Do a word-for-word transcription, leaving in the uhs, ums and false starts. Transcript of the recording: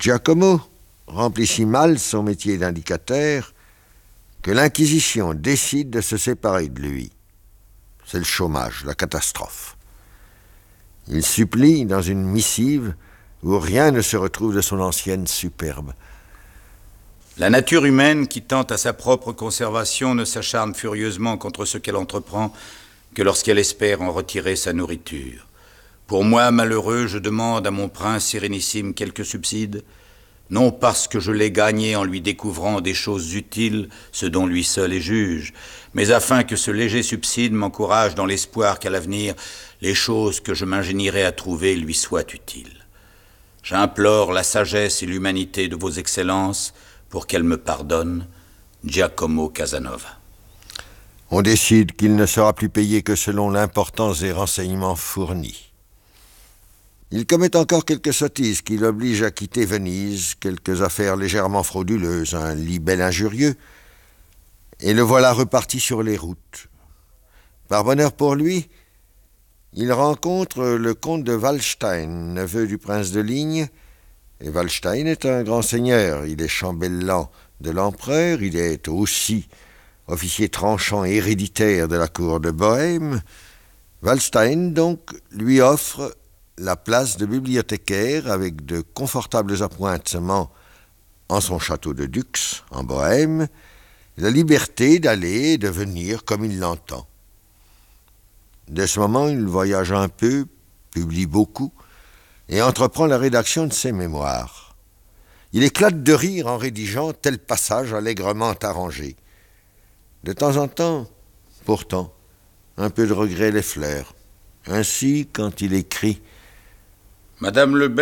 Giacomo remplit si mal son métier d'indicateur que l'Inquisition décide de se séparer de lui. C'est le chômage, la catastrophe. Il supplie dans une missive où rien ne se retrouve de son ancienne superbe. La nature humaine, qui tend à sa propre conservation, ne s'acharne furieusement contre ce qu'elle entreprend que lorsqu'elle espère en retirer sa nourriture. Pour moi, malheureux, je demande à mon prince sérénissime quelques subsides, non parce que je l'ai gagné en lui découvrant des choses utiles, ce dont lui seul est juge, mais afin que ce léger subside m'encourage dans l'espoir qu'à l'avenir, les choses que je m'ingénierai à trouver lui soient utiles. J'implore la sagesse et l'humanité de vos excellences pour qu'elles me pardonnent. Giacomo Casanova. On décide qu'il ne sera plus payé que selon l'importance des renseignements fournis. Il commet encore quelques sottises qui l'obligent à quitter Venise, quelques affaires légèrement frauduleuses, un libelle injurieux, et le voilà reparti sur les routes. Par bonheur pour lui, il rencontre le comte de Waldstein, neveu du prince de Ligne, et Waldstein est un grand seigneur. Il est chambellan de l'empereur, il est aussi officier tranchant et héréditaire de la cour de Bohême. Waldstein, donc, lui offre la place de bibliothécaire avec de confortables appointements en son château de Dux, en Bohême, la liberté d'aller et de venir comme il l'entend. De ce moment, il voyage un peu, publie beaucoup, et entreprend la rédaction de ses mémoires. Il éclate de rire en rédigeant tel passage allègrement arrangé. De temps en temps, pourtant, un peu de regret l'effleure. Ainsi, quand il écrit « Madame Le